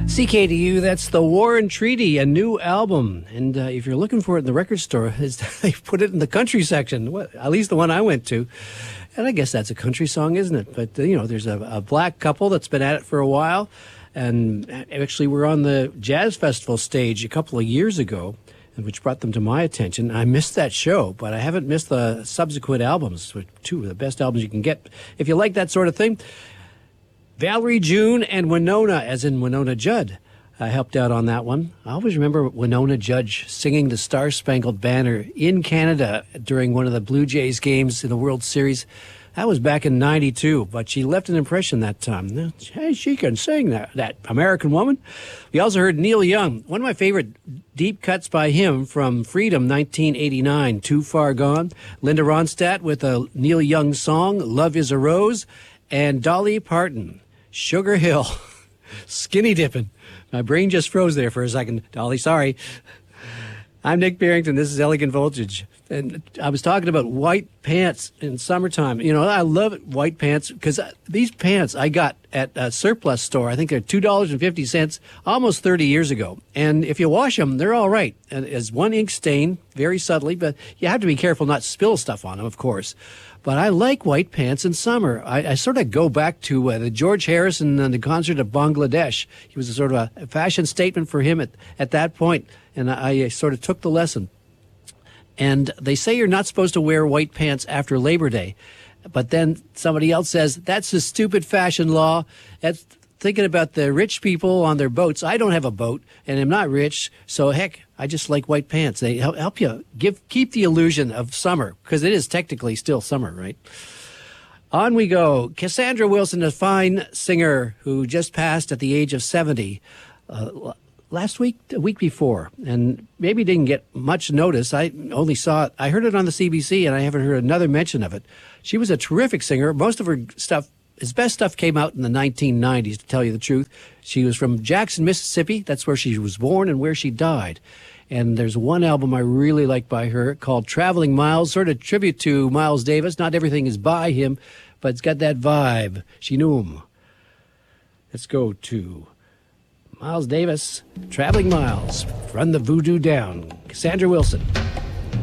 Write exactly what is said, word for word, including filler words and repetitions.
C K D U, that's the War and Treaty, a new album. And uh, if you're looking for it in the record store, they put it in the country section, what, at least the one I went to. And I guess that's a country song, isn't it? But, uh, you know, there's a, a black couple that's been at it for a while. And actually, we're on the Jazz Festival stage a couple of years ago, which brought them to my attention. I missed that show, but I haven't missed the subsequent albums, two of the best albums you can get. If you like that sort of thing, Valerie June and Winona, as in Winona Judd, I helped out on that one. I always remember Winona Judge singing the Star Spangled Banner in Canada during one of the Blue Jays games in the World Series. That was back in ninety-two, but she left an impression that time. Hey, she can sing, that, that American woman. We also heard Neil Young, one of my favorite deep cuts by him from Freedom, nineteen eighty-nine, Too Far Gone. Linda Ronstadt with a Neil Young song, Love is a Rose. And Dolly Parton, Sugar Hill, Skinny Dippin'. My brain just froze there for a second. Dolly, sorry. I'm Nick Barrington. This is Elegant Voltage. And I was talking about white pants in summertime. You know, I love white pants because these pants I got at a surplus store. I think they're two dollars and fifty cents almost thirty years ago. And if you wash them, they're all right. And as one ink stain, very subtly, but you have to be careful not to spill stuff on them, of course. But I like white pants in summer. I, I sort of go back to uh, the George Harrison and the concert of Bangladesh. He was a sort of a fashion statement for him at, at that point, and I, I sort of took the lesson. And they say you're not supposed to wear white pants after Labor Day. But then somebody else says, that's a stupid fashion law. That's thinking about the rich people on their boats. I don't have a boat, and I'm not rich, so heck, I just like white pants. They help, help you give keep the illusion of summer, because it is technically still summer, right? On we go. Cassandra Wilson, a fine singer who just passed at the age of seventy. Uh, last week, the week before, and maybe didn't get much notice. I only saw it, I heard it on the C B C, and I haven't heard another mention of it. She was a terrific singer. Most of her stuff, his best stuff came out in the nineteen nineties, to tell you the truth. She was from Jackson, Mississippi. That's where she was born and where she died. And there's one album I really like by her called Traveling Miles, sort of tribute to Miles Davis. Not everything is by him, but it's got that vibe. She knew him. Let's go to Miles Davis, Traveling Miles, Run the Voodoo Down. Cassandra Wilson.